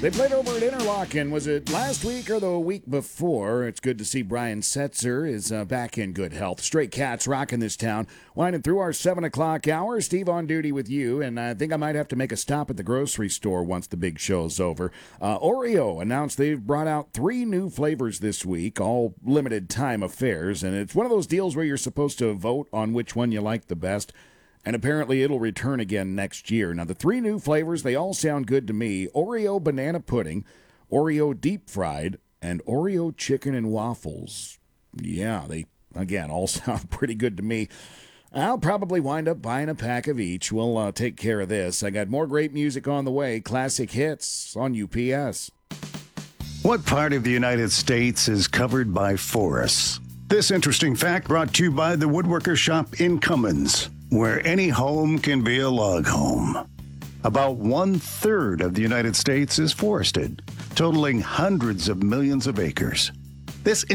They played over at Interlochen. Was it last week or the week before? It's good to see Brian Setzer is back in good health. Stray Cats rocking this town. Winding through our 7 o'clock hour. Steve on duty with you, and I think I might have to make a stop at the grocery store once the big show's over. Oreo announced they've brought out 3 new flavors this week, all limited time affairs, and it's one of those deals where you're supposed to vote on which one you like the best. And apparently it'll return again next year. Now, the 3 new flavors, they all sound good to me. Oreo banana pudding, Oreo deep fried, and Oreo chicken and waffles. Yeah, they, again, all sound pretty good to me. I'll probably wind up buying a pack of each. We'll take care of this. I got more great music on the way. Classic hits on UPS. What part of the United States is covered by forests? This interesting fact brought to you by the Woodworker Shop in Cummins, where any home can be a log home. About 1/3 of the United States is forested, totaling hundreds of millions of acres. This